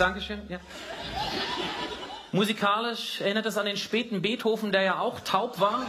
Dankeschön. Ja. Musikalisch erinnert es an den späten Beethoven, der ja auch taub war.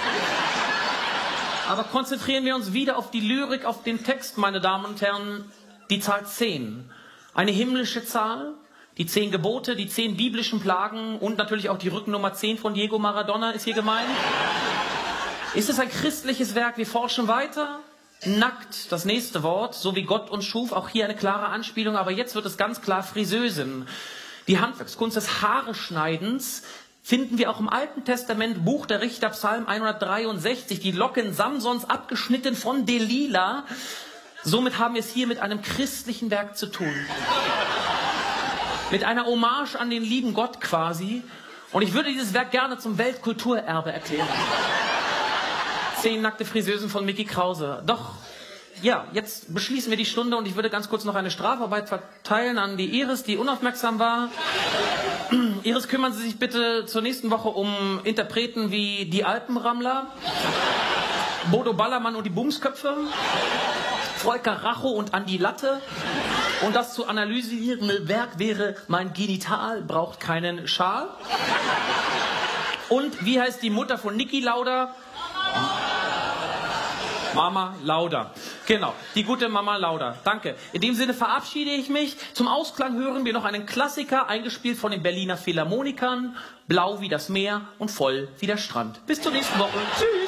Aber konzentrieren wir uns wieder auf die Lyrik, auf den Text, meine Damen und Herren. Die Zahl 10. Eine himmlische Zahl. Die 10 Gebote, die 10 biblischen Plagen und natürlich auch die Rückennummer 10 von Diego Maradona ist hier gemeint. Ist es ein christliches Werk? Wir forschen weiter. Nackt, das nächste Wort, so wie Gott uns schuf, auch hier eine klare Anspielung, aber jetzt wird es ganz klar Friseusin. Die Handwerkskunst des Haareschneidens finden wir auch im Alten Testament, Buch der Richter, Psalm 163, die Locken Samsons abgeschnitten von Delila. Somit haben wir es hier mit einem christlichen Werk zu tun. Mit einer Hommage an den lieben Gott quasi. Und ich würde dieses Werk gerne zum Weltkulturerbe erklären. 10 nackte Friseusen von Mickey Krause. Doch, ja, jetzt beschließen wir die Stunde und ich würde ganz kurz noch eine Strafarbeit verteilen an die Iris, die unaufmerksam war. Iris, kümmern Sie sich bitte zur nächsten Woche um Interpreten wie die Alpenrammler, Bodo Ballermann und die Bumsköpfe, Volker Racho und Andi Latte. Und das zu analysierende Werk wäre Mein Genital braucht keinen Schal. Und wie heißt die Mutter von Niki Lauda? Mama Lauda. Genau, die gute Mama Lauda. Danke. In dem Sinne verabschiede ich mich. Zum Ausklang hören wir noch einen Klassiker, eingespielt von den Berliner Philharmonikern. Blau wie das Meer und voll wie der Strand. Bis zur nächsten Woche. Tschüss.